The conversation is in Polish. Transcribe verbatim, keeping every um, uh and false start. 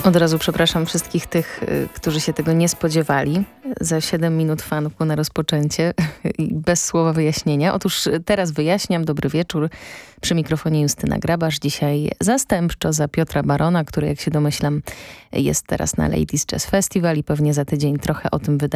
Od razu przepraszam wszystkich tych, y, którzy się tego nie spodziewali. Za siedem minut fanku na rozpoczęcie i bez słowa wyjaśnienia. Otóż teraz wyjaśniam. Dobry wieczór. Przy mikrofonie Justyna Grabasz. Dzisiaj zastępczo za Piotra Barona, który, jak się domyślam, jest teraz na Ladies Jazz Festival i pewnie za tydzień trochę o tym wyda